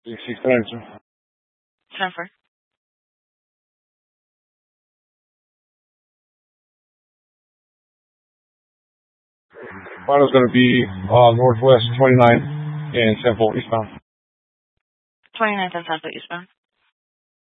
69, sir. Jennifer. Final's going to be Northwest 29 and Sample eastbound. 29th and Central eastbound.